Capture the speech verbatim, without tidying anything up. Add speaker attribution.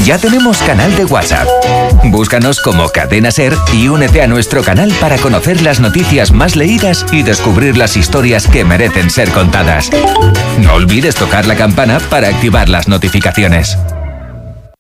Speaker 1: Ya tenemos canal de WhatsApp. Búscanos como Cadena Ser y únete a nuestro canal para conocer las noticias más leídas y descubrir las historias que merecen ser contadas. No olvides tocar la campana para activar las notificaciones.